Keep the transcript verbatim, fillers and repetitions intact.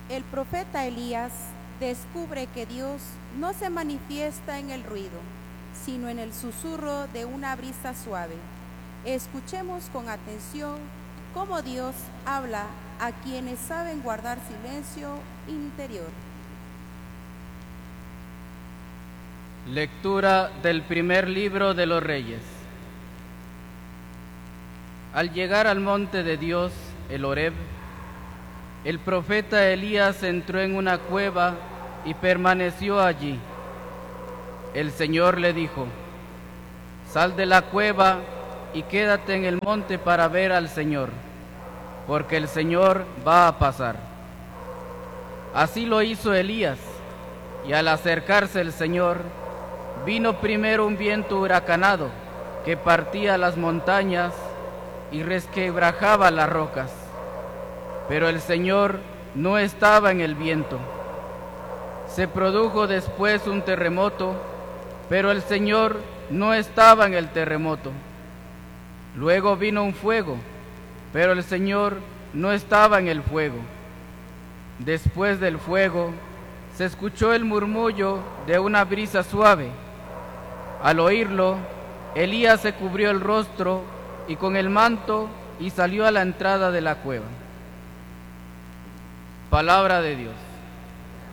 El profeta Elías descubre que Dios no se manifiesta en el ruido, sino en el susurro de una brisa suave. Escuchemos con atención cómo Dios habla a quienes saben guardar silencio interior. Lectura del primer libro de los Reyes. Al llegar al monte de Dios, el Horeb, el profeta Elías entró en una cueva y permaneció allí. El Señor le dijo: sal de la cueva y quédate en el monte para ver al Señor, porque el Señor va a pasar. Así lo hizo Elías, y al acercarse el Señor, vino primero un viento huracanado que partía las montañas y resquebrajaba las rocas. Pero el Señor no estaba en el viento. Se produjo después un terremoto, pero el Señor no estaba en el terremoto. Luego vino un fuego, pero el Señor no estaba en el fuego. Después del fuego se escuchó el murmullo de una brisa suave. Al oírlo, Elías se cubrió el rostro y con el manto y salió a la entrada de la cueva. Palabra de Dios.